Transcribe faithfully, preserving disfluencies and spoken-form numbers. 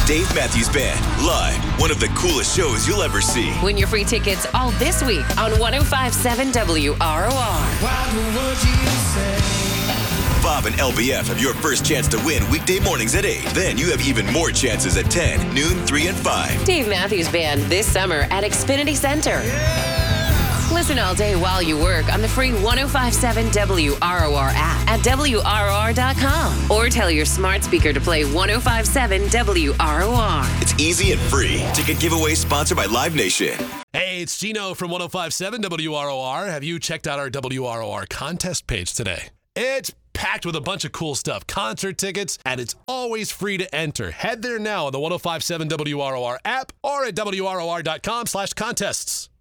Dave Matthews Band, live. One of the coolest shows you'll ever see. Win your free tickets all this week on one oh five point seven W R O R. Bob and L B F have your first chance to win weekday mornings at eight. Then you have even more chances at ten, noon, three, and five. Dave Matthews Band this summer at Xfinity Center. Listen all day while you work on the free one oh five point seven W R O R app at W R O R dot com or tell your smart speaker to play one oh five point seven W R O R. It's easy and free. Ticket giveaway sponsored by Live Nation. Hey, it's Gino from one oh five point seven W R O R. Have you checked out our W R O R contest page today? It's packed with a bunch of cool stuff, concert tickets, and it's always free to enter. Head there now on the one oh five point seven W R O R app or at W R O R dot com slash contests.